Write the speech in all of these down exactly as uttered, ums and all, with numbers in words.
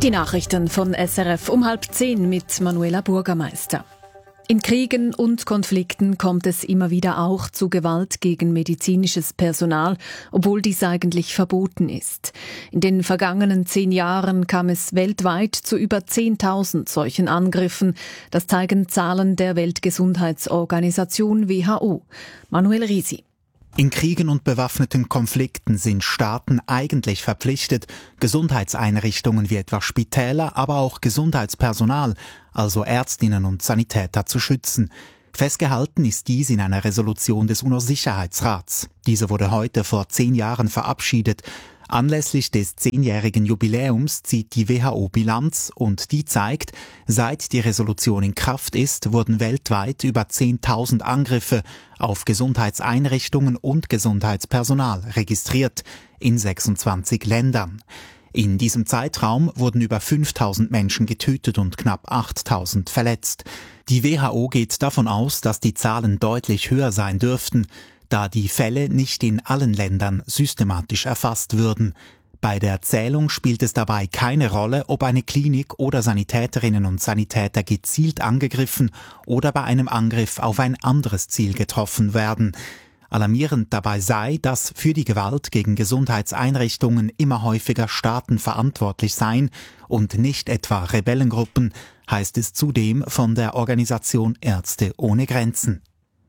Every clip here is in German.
Die Nachrichten von S R F um halb zehn mit Manuela Bürgermeister. In Kriegen und Konflikten kommt es immer wieder auch zu Gewalt gegen medizinisches Personal, obwohl dies eigentlich verboten ist. In den vergangenen zehn Jahren kam es weltweit zu über zehntausend solchen Angriffen. Das zeigen Zahlen der Weltgesundheitsorganisation W H O. Manuel Risi. In Kriegen und bewaffneten Konflikten sind Staaten eigentlich verpflichtet, Gesundheitseinrichtungen wie etwa Spitäler, aber auch Gesundheitspersonal, also Ärztinnen und Sanitäter, zu schützen. Festgehalten ist dies in einer Resolution des UNO-Sicherheitsrats. Diese wurde heute vor zehn Jahren verabschiedet. Anlässlich des zehnjährigen Jubiläums zieht die W H O Bilanz und die zeigt, seit die Resolution in Kraft ist, wurden weltweit über zehntausend Angriffe auf Gesundheitseinrichtungen und Gesundheitspersonal registriert, in sechsundzwanzig Ländern. In diesem Zeitraum wurden über fünftausend Menschen getötet und knapp achttausend verletzt. Die W H O geht davon aus, dass die Zahlen deutlich höher sein dürften, da die Fälle nicht in allen Ländern systematisch erfasst würden. Bei der Zählung spielt es dabei keine Rolle, ob eine Klinik oder Sanitäterinnen und Sanitäter gezielt angegriffen oder bei einem Angriff auf ein anderes Ziel getroffen werden. Alarmierend dabei sei, dass für die Gewalt gegen Gesundheitseinrichtungen immer häufiger Staaten verantwortlich seien und nicht etwa Rebellengruppen, heißt es zudem von der Organisation Ärzte ohne Grenzen.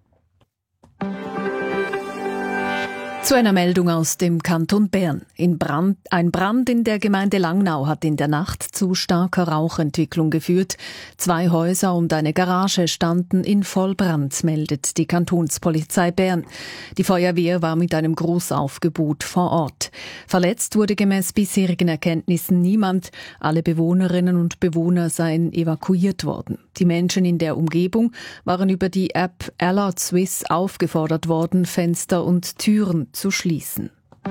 Zu einer Meldung aus dem Kanton Bern. In Brand, ein Brand in der Gemeinde Langnau hat in der Nacht zu starker Rauchentwicklung geführt. Zwei Häuser und eine Garage standen in Vollbrand, meldet die Kantonspolizei Bern. Die Feuerwehr war mit einem Großaufgebot vor Ort. Verletzt wurde gemäß bisherigen Erkenntnissen niemand. Alle Bewohnerinnen und Bewohner seien evakuiert worden. Die Menschen in der Umgebung waren über die App Alert Swiss aufgefordert worden, Fenster und Türen zu schließen.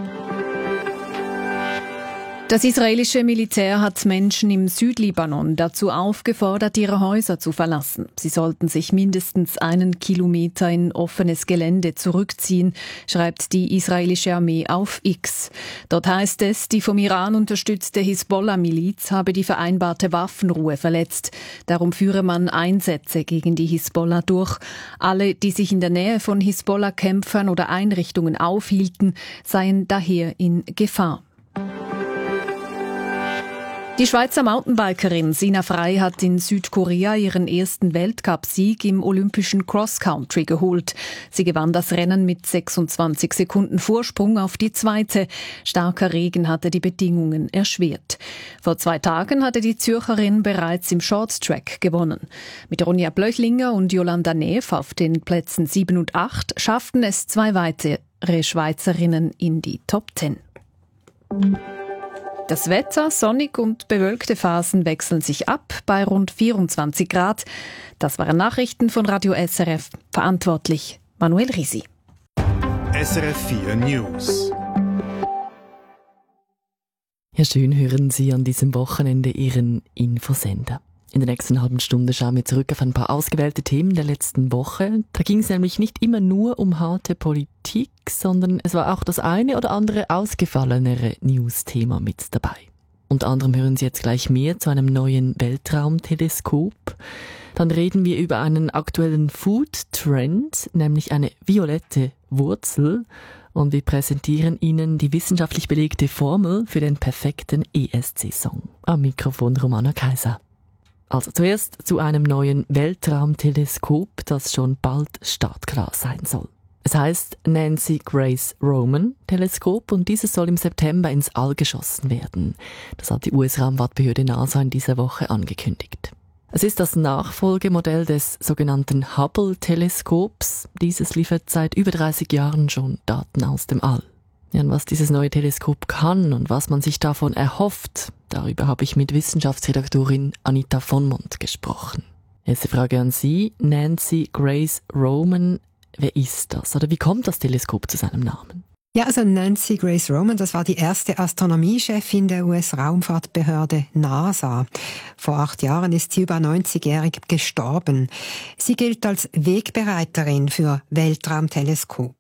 Das israelische Militär hat Menschen im Südlibanon dazu aufgefordert, ihre Häuser zu verlassen. Sie sollten sich mindestens einen Kilometer in offenes Gelände zurückziehen, schreibt die israelische Armee auf X. Dort heißt es, die vom Iran unterstützte Hisbollah-Miliz habe die vereinbarte Waffenruhe verletzt. Darum führe man Einsätze gegen die Hisbollah durch. Alle, die sich in der Nähe von Hisbollah-Kämpfern oder Einrichtungen aufhielten, seien daher in Gefahr. Die Schweizer Mountainbikerin Sina Frey hat in Südkorea ihren ersten Weltcupsieg im olympischen Cross-Country geholt. Sie gewann das Rennen mit sechsundzwanzig Sekunden Vorsprung auf die zweite. Starker Regen hatte die Bedingungen erschwert. Vor zwei Tagen hatte die Zürcherin bereits im Shorttrack gewonnen. Mit Ronja Blöchlinger und Jolanda Neff auf den Plätzen sieben und acht schafften es zwei weitere Schweizerinnen in die Top Ten. Das Wetter, sonnig und bewölkte Phasen wechseln sich ab bei rund vierundzwanzig Grad. Das waren Nachrichten von Radio S R F. Verantwortlich Manuel Risi. S R F vier News. Ja, schön hören Sie an diesem Wochenende Ihren Infosender. In der nächsten halben Stunde schauen wir zurück auf ein paar ausgewählte Themen der letzten Woche. Da ging es nämlich nicht immer nur um harte Politik, sondern es war auch das eine oder andere ausgefallenere News-Thema mit dabei. Unter anderem hören Sie jetzt gleich mehr zu einem neuen Weltraumteleskop. Dann reden wir über einen aktuellen Food-Trend, nämlich eine violette Wurzel. Und wir präsentieren Ihnen die wissenschaftlich belegte Formel für den perfekten E S C-Song. Am Mikrofon Romana Kaiser. Also zuerst zu einem neuen Weltraumteleskop, das schon bald startklar sein soll. Es heißt Nancy Grace Roman Teleskop und dieses soll im September ins All geschossen werden. Das hat die U S-Raumfahrtbehörde NASA in dieser Woche angekündigt. Es ist das Nachfolgemodell des sogenannten Hubble-Teleskops. Dieses liefert seit über dreißig Jahren schon Daten aus dem All. Ja, und was dieses neue Teleskop kann und was man sich davon erhofft, darüber habe ich mit Wissenschaftsredaktorin Anita von Mont gesprochen. Erste Frage an Sie, Nancy Grace Roman. Wer ist das oder wie kommt das Teleskop zu seinem Namen? Ja, also Nancy Grace Roman, das war die erste Astronomiechefin der U S-Raumfahrtbehörde NASA. Vor acht Jahren ist sie über neunzigjährig gestorben. Sie gilt als Wegbereiterin für Weltraumteleskope.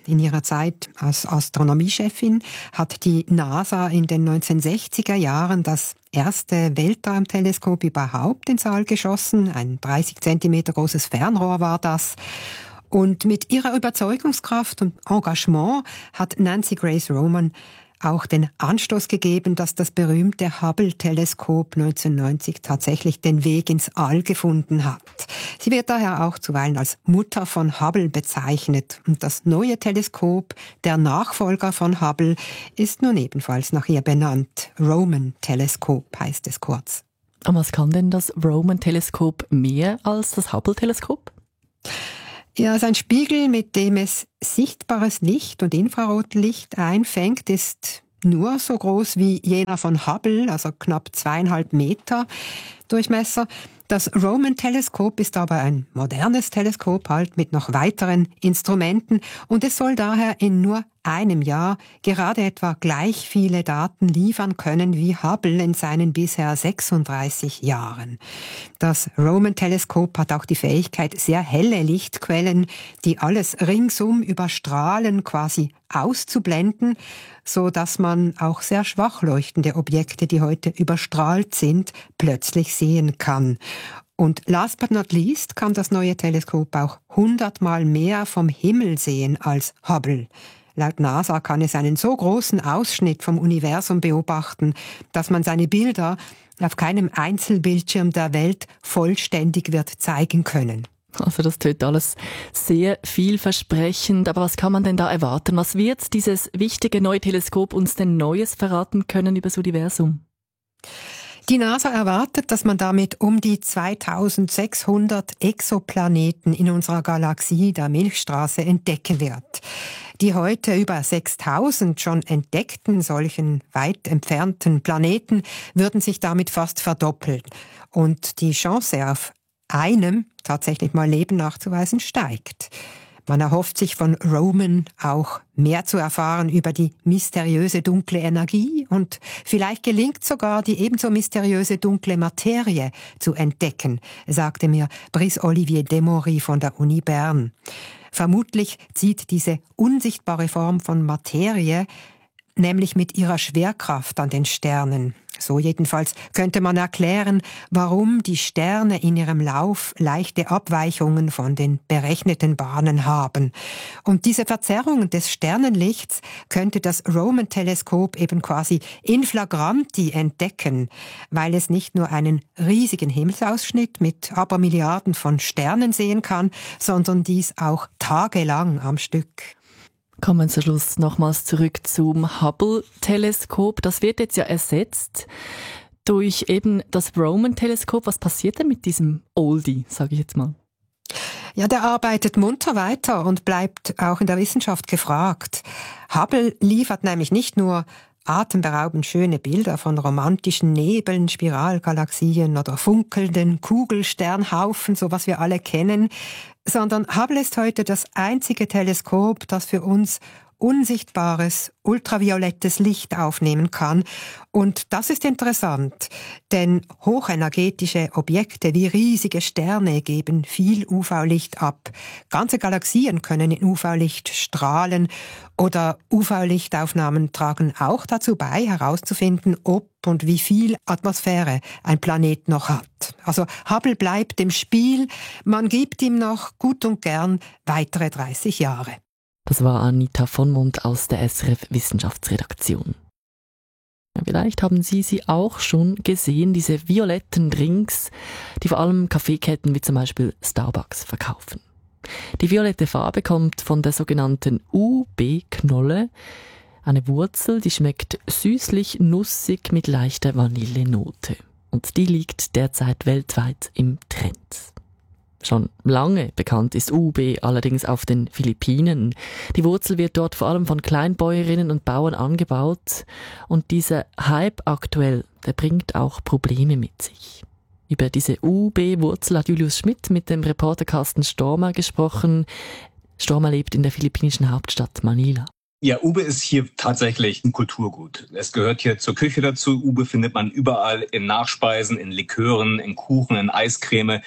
In ihrer Zeit als Astronomiechefin hat die NASA in den neunzehnhundertsechziger Jahren das erste Weltraumteleskop überhaupt ins All geschossen. Ein dreißig Zentimeter großes Fernrohr war das. Und mit ihrer Überzeugungskraft und Engagement hat Nancy Grace Roman auch den Anstoß gegeben, dass das berühmte Hubble-Teleskop neunzehnhundertneunzig tatsächlich den Weg ins All gefunden hat. Sie wird daher auch zuweilen als Mutter von Hubble bezeichnet. Und das neue Teleskop, der Nachfolger von Hubble, ist nun ebenfalls nach ihr benannt. Roman-Teleskop heißt es kurz. Und was kann denn das Roman-Teleskop mehr als das Hubble-Teleskop? Ja, sein Spiegel, mit dem es sichtbares Licht und Infrarotlicht einfängt, ist nur so groß wie jener von Hubble, also knapp zweieinhalb Meter Durchmesser. Das Roman-Teleskop ist aber ein modernes Teleskop, halt mit noch weiteren Instrumenten, und es soll daher in nur einem Jahr gerade etwa gleich viele Daten liefern können wie Hubble in seinen bisher sechsunddreißig Jahren. Das Roman-Teleskop hat auch die Fähigkeit, sehr helle Lichtquellen, die alles ringsum überstrahlen, quasi auszublenden, so dass man auch sehr schwach leuchtende Objekte, die heute überstrahlt sind, plötzlich sehen kann. Und last but not least kann das neue Teleskop auch hundertmal mehr vom Himmel sehen als Hubble. Laut NASA kann es einen so großen Ausschnitt vom Universum beobachten, dass man seine Bilder auf keinem Einzelbildschirm der Welt vollständig wird zeigen können. Also das tönt alles sehr vielversprechend, aber was kann man denn da erwarten? Was wird dieses wichtige neue Teleskop uns denn Neues verraten können über das Universum? Die NASA erwartet, dass man damit um die zweitausendsechshundert Exoplaneten in unserer Galaxie, der Milchstraße, entdecken wird. Die heute über sechstausend schon entdeckten solchen weit entfernten Planeten würden sich damit fast verdoppeln. Und die Chance auf einem tatsächlich mal Leben nachzuweisen steigt. Man erhofft sich von Roman auch mehr zu erfahren über die mysteriöse dunkle Energie, und vielleicht gelingt sogar die ebenso mysteriöse dunkle Materie zu entdecken, sagte mir Brice-Olivier Demory von der Uni Bern. Vermutlich zieht diese unsichtbare Form von Materie nämlich mit ihrer Schwerkraft an den Sternen. So jedenfalls könnte man erklären, warum die Sterne in ihrem Lauf leichte Abweichungen von den berechneten Bahnen haben. Und diese Verzerrungen des Sternenlichts könnte das Roman-Teleskop eben quasi in flagranti entdecken, weil es nicht nur einen riesigen Himmelsausschnitt mit Abermilliarden von Sternen sehen kann, sondern dies auch tagelang am Stück. Kommen wir zum Schluss nochmals zurück zum Hubble-Teleskop. Das wird jetzt ja ersetzt durch eben das Roman-Teleskop. Was passiert denn mit diesem Oldie, sage ich jetzt mal? Ja, der arbeitet munter weiter und bleibt auch in der Wissenschaft gefragt. Hubble liefert nämlich nicht nur atemberaubend schöne Bilder von romantischen Nebeln, Spiralgalaxien oder funkelnden Kugelsternhaufen, so was wir alle kennen, sondern Hubble ist heute das einzige Teleskop, das für uns unsichtbares, ultraviolettes Licht aufnehmen kann. Und das ist interessant, denn hochenergetische Objekte wie riesige Sterne geben viel U V-Licht ab. Ganze Galaxien können in U V-Licht strahlen, oder U V-Lichtaufnahmen tragen auch dazu bei, herauszufinden, ob und wie viel Atmosphäre ein Planet noch hat. Also Hubble bleibt im Spiel, man gibt ihm noch gut und gern weitere dreißig Jahre. Das war Anita von Mund aus der S R F Wissenschaftsredaktion. Ja, vielleicht haben Sie sie auch schon gesehen, diese violetten Drinks, die vor allem Kaffeeketten wie zum Beispiel Starbucks verkaufen. Die violette Farbe kommt von der sogenannten U B-Knolle, eine Wurzel, die schmeckt süßlich nussig mit leichter Vanillenote. Und die liegt derzeit weltweit im Trend. Schon lange bekannt ist U B allerdings auf den Philippinen. Die Wurzel wird dort vor allem von Kleinbäuerinnen und Bauern angebaut. Und dieser Hype aktuell, der bringt auch Probleme mit sich. Über diese U B-Wurzel hat Julius Schmidt mit dem Reporter Carsten Stormer gesprochen. Stormer lebt in der philippinischen Hauptstadt Manila. Ja, Ube ist hier tatsächlich ein Kulturgut. Es gehört hier zur Küche dazu. Ube findet man überall in Nachspeisen, in Likören, in Kuchen, in Eiscreme.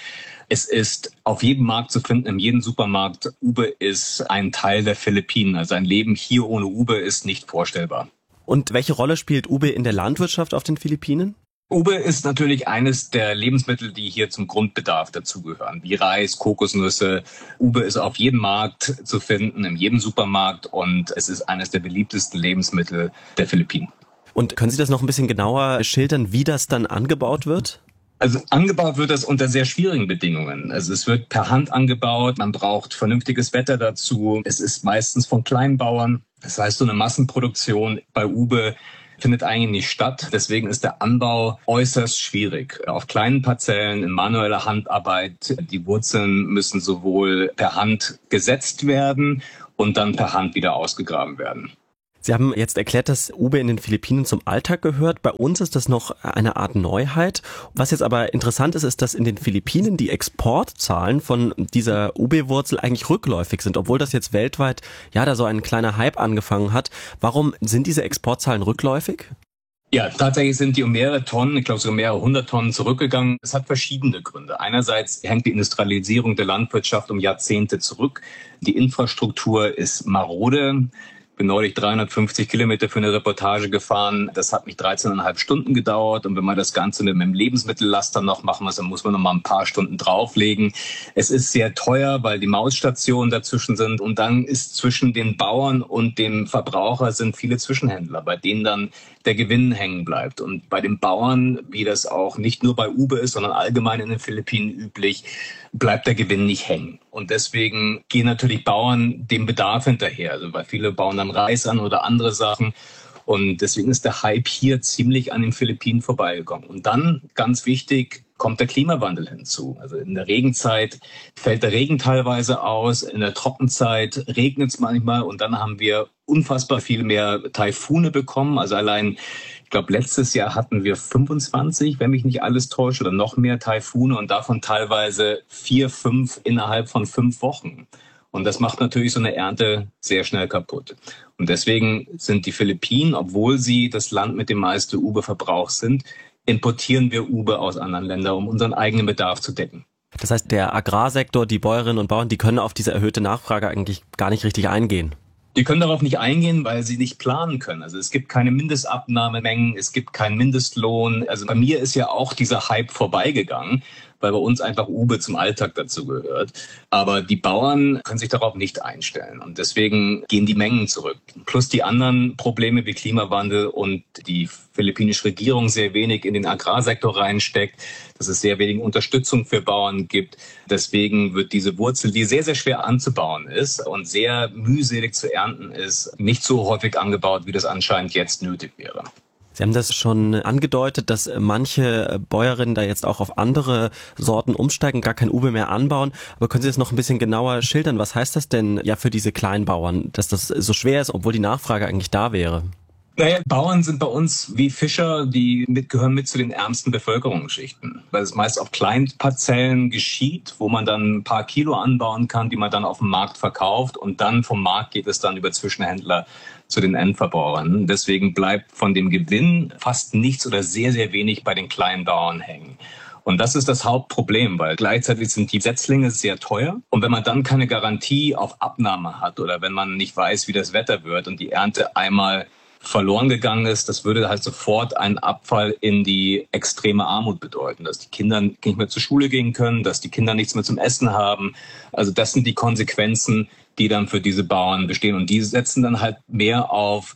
Es ist auf jedem Markt zu finden, in jedem Supermarkt. Ube ist ein Teil der Philippinen. Also ein Leben hier ohne Ube ist nicht vorstellbar. Und welche Rolle spielt Ube in der Landwirtschaft auf den Philippinen? Ube ist natürlich eines der Lebensmittel, die hier zum Grundbedarf dazugehören, wie Reis, Kokosnüsse. Ube ist auf jedem Markt zu finden, in jedem Supermarkt, und es ist eines der beliebtesten Lebensmittel der Philippinen. Und können Sie das noch ein bisschen genauer schildern, wie das dann angebaut wird? Also angebaut wird das unter sehr schwierigen Bedingungen. Also es wird per Hand angebaut, man braucht vernünftiges Wetter dazu. Es ist meistens von Kleinbauern. Das heißt, so eine Massenproduktion bei Ube findet eigentlich nicht statt. Deswegen ist der Anbau äußerst schwierig. Auf kleinen Parzellen, in manueller Handarbeit. Die Wurzeln müssen sowohl per Hand gesetzt werden und dann per Hand wieder ausgegraben werden. Sie haben jetzt erklärt, dass Ube in den Philippinen zum Alltag gehört. Bei uns ist das noch eine Art Neuheit. Was jetzt aber interessant ist, ist, dass in den Philippinen die Exportzahlen von dieser Ube-Wurzel eigentlich rückläufig sind, obwohl das jetzt weltweit ja da so ein kleiner Hype angefangen hat. Warum sind diese Exportzahlen rückläufig? Ja, tatsächlich sind die um mehrere Tonnen, ich glaube sogar mehrere hundert Tonnen zurückgegangen. Es hat verschiedene Gründe. Einerseits hängt die Industrialisierung der Landwirtschaft um Jahrzehnte zurück. Die Infrastruktur ist marode. Ich bin neulich dreihundertfünfzig Kilometer für eine Reportage gefahren. Das hat mich dreizehneinhalb Stunden gedauert. Und wenn man das Ganze mit einem Lebensmittellaster noch machen muss, dann muss man noch mal ein paar Stunden drauflegen. Es ist sehr teuer, weil die Mautstationen dazwischen sind. Und dann ist zwischen den Bauern und dem Verbraucher sind viele Zwischenhändler, bei denen dann der Gewinn hängen bleibt. Und bei den Bauern, wie das auch nicht nur bei Ube ist, sondern allgemein in den Philippinen üblich, bleibt der Gewinn nicht hängen. Und deswegen gehen natürlich Bauern dem Bedarf hinterher. Also weil viele bauen dann Reis an oder andere Sachen. Und deswegen ist der Hype hier ziemlich an den Philippinen vorbeigekommen. Und dann, ganz wichtig, kommt der Klimawandel hinzu. Also in der Regenzeit fällt der Regen teilweise aus, in der Trockenzeit regnet es manchmal und dann haben wir unfassbar viel mehr Taifune bekommen. Also allein, ich glaube, letztes Jahr hatten wir fünfundzwanzig, wenn mich nicht alles täuscht, oder noch mehr Taifune und davon teilweise vier, fünf innerhalb von fünf Wochen. Und das macht natürlich so eine Ernte sehr schnell kaputt. Und deswegen sind die Philippinen, obwohl sie das Land mit dem meisten Ube-Verbrauch sind, importieren wir Ube aus anderen Ländern, um unseren eigenen Bedarf zu decken. Das heißt, der Agrarsektor, die Bäuerinnen und Bauern, die können auf diese erhöhte Nachfrage eigentlich gar nicht richtig eingehen. Die können darauf nicht eingehen, weil sie nicht planen können. Also es gibt keine Mindestabnahmemengen, es gibt keinen Mindestlohn. Also bei mir ist ja auch dieser Hype vorbeigegangen, weil bei uns einfach Ube zum Alltag dazu gehört. Aber die Bauern können sich darauf nicht einstellen und deswegen gehen die Mengen zurück. Plus die anderen Probleme wie Klimawandel und die philippinische Regierung sehr wenig in den Agrarsektor reinsteckt, dass es sehr wenig Unterstützung für Bauern gibt. Deswegen wird diese Wurzel, die sehr, sehr schwer anzubauen ist und sehr mühselig zu ernten ist, nicht so häufig angebaut, wie das anscheinend jetzt nötig wäre. Sie haben das schon angedeutet, dass manche Bäuerinnen da jetzt auch auf andere Sorten umsteigen, gar kein Ube mehr anbauen. Aber können Sie das noch ein bisschen genauer schildern? Was heißt das denn ja für diese Kleinbauern, dass das so schwer ist, obwohl die Nachfrage eigentlich da wäre? Naja, Bauern sind bei uns wie Fischer, die mit, gehören mit zu den ärmsten Bevölkerungsschichten, weil es meist auf Kleinparzellen geschieht, wo man dann ein paar Kilo anbauen kann, die man dann auf dem Markt verkauft und dann vom Markt geht es dann über Zwischenhändler zu den Endverbrauchern. Deswegen bleibt von dem Gewinn fast nichts oder sehr, sehr wenig bei den kleinen Bauern hängen. Und das ist das Hauptproblem, weil gleichzeitig sind die Setzlinge sehr teuer. Und wenn man dann keine Garantie auf Abnahme hat oder wenn man nicht weiß, wie das Wetter wird und die Ernte einmal verloren gegangen ist, das würde halt sofort einen Abfall in die extreme Armut bedeuten, dass die Kinder nicht mehr zur Schule gehen können, dass die Kinder nichts mehr zum Essen haben. Also das sind die Konsequenzen, die dann für diese Bauern bestehen. Und die setzen dann halt mehr auf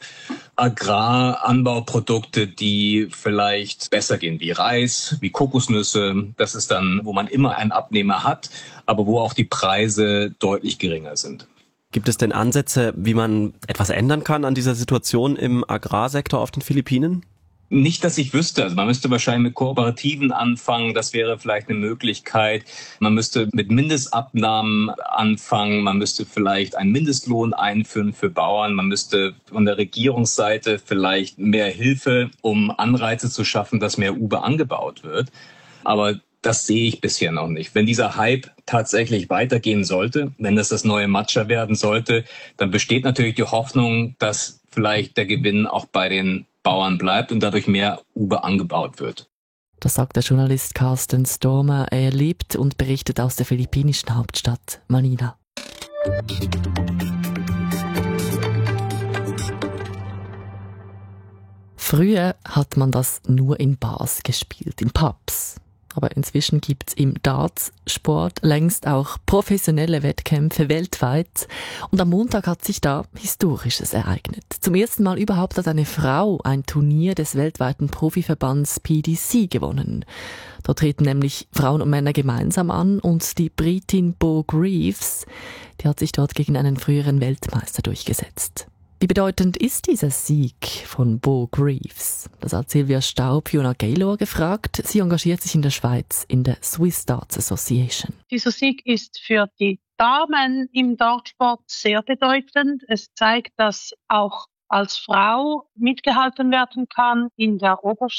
Agraranbauprodukte, die vielleicht besser gehen, wie Reis, wie Kokosnüsse. Das ist dann, wo man immer einen Abnehmer hat, aber wo auch die Preise deutlich geringer sind. Gibt es denn Ansätze, wie man etwas ändern kann an dieser Situation im Agrarsektor auf den Philippinen? Nicht, dass ich wüsste. Also man müsste wahrscheinlich mit Kooperativen anfangen. Das wäre vielleicht eine Möglichkeit. Man müsste mit Mindestabnahmen anfangen. Man müsste vielleicht einen Mindestlohn einführen für Bauern. Man müsste von der Regierungsseite vielleicht mehr Hilfe, um Anreize zu schaffen, dass mehr Ube angebaut wird. Aber das sehe ich bisher noch nicht. Wenn dieser Hype tatsächlich weitergehen sollte, wenn das das neue Matcha werden sollte, dann besteht natürlich die Hoffnung, dass vielleicht der Gewinn auch bei den Bauern bleibt und dadurch mehr Ube angebaut wird. Das sagt der Journalist Carsten Stormer. Er lebt und berichtet aus der philippinischen Hauptstadt Manila. Früher hat man das nur in Bars gespielt, in Pubs. Aber inzwischen gibt's im Dartsport längst auch professionelle Wettkämpfe weltweit. Und am Montag hat sich da Historisches ereignet. Zum ersten Mal überhaupt hat eine Frau ein Turnier des weltweiten Profiverbands P D C gewonnen. Dort treten nämlich Frauen und Männer gemeinsam an und die Britin Bo Greaves, die hat sich dort gegen einen früheren Weltmeister durchgesetzt. Wie bedeutend ist dieser Sieg von Bo Greaves? Das hat Silvia Staub Fiona Gaylor gefragt. Sie engagiert sich in der Schweiz in der Swiss Darts Association. Dieser Sieg ist für die Damen im Dartsport sehr bedeutend. Es zeigt, dass auch als Frau mitgehalten werden kann in der obersten